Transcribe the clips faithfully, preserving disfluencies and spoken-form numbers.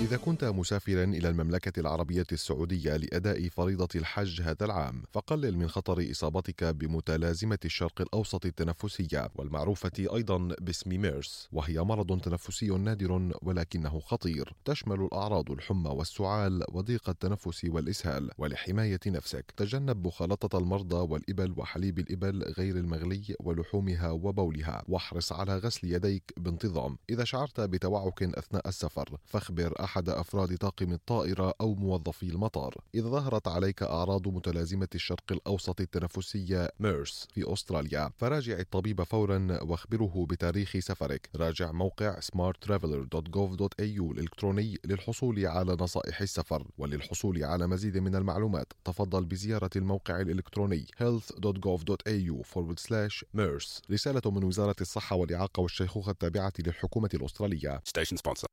إذا كنت مسافرا إلى المملكة العربية السعودية لأداء فريضة الحج هذا العام، فقلل من خطر إصابتك بمتلازمة الشرق الأوسط التنفسية والمعروفة أيضا باسم ميرس، وهي مرض تنفسي نادر ولكنه خطير، تشمل الأعراض الحمى والسعال وضيق التنفس والإسهال. ولحماية نفسك تجنب مخالطة المرضى والإبل وحليب الإبل غير المغلي ولحومها وبولها، واحرص على غسل يديك بانتظام. إذا شعرت بتوعك أثناء السفر فاخبر أحد أفراد طاقم الطائرة أو موظفي المطار. إذا ظهرت عليك أعراض متلازمة الشرق الأوسط التنفسية ميرس في أستراليا فراجع الطبيب فورا واخبره بتاريخ سفرك. راجع موقع سمارت ترافلر دوت جوف دوت إيه يو الإلكتروني للحصول على نصائح السفر. وللحصول على مزيد من المعلومات تفضل بزيارة الموقع الإلكتروني health دوت جوف دوت إيه يو forward slash ميرس. رسالة من وزارة الصحة والإعاقة والشيخوخة التابعة للحكومة الأسترالية. Station sponsor.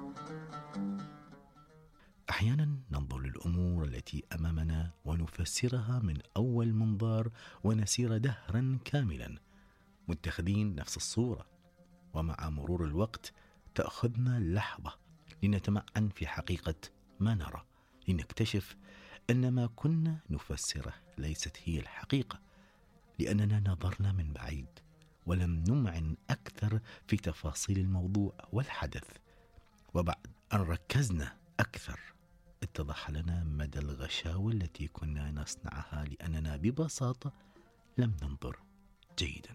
أحيانا ننظر للأمور التي أمامنا ونفسرها من أول منظار ونسير دهرا كاملا متخذين نفس الصورة، ومع مرور الوقت تأخذنا لحظة لنتمعن في حقيقة ما نرى، لنكتشف أن ما كنا نفسره ليست هي الحقيقة، لأننا نظرنا من بعيد ولم نمعن أكثر في تفاصيل الموضوع والحدث. وبعد أن ركزنا أكثر اتضح لنا مدى الغشاوة التي كنا نصنعها لأننا ببساطة لم ننظر جيدا.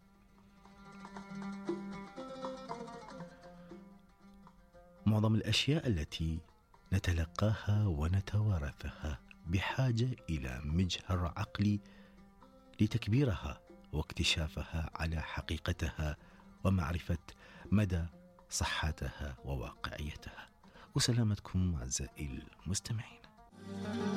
معظم الأشياء التي نتلقاها ونتوارثها بحاجة إلى مجهر عقلي لتكبيرها واكتشافها على حقيقتها ومعرفة مدى صحتها وواقعيتها. وسلامتكم أعزائي المستمعين.